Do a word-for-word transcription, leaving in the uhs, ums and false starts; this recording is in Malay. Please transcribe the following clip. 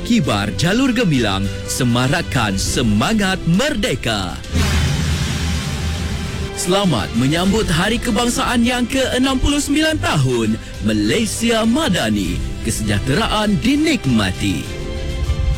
Kibar Jalur Gemilang semarakkan semangat merdeka. Selamat menyambut Hari Kebangsaan yang ke enam puluh sembilan tahun. Malaysia Madani. Kesejahteraan dinikmati.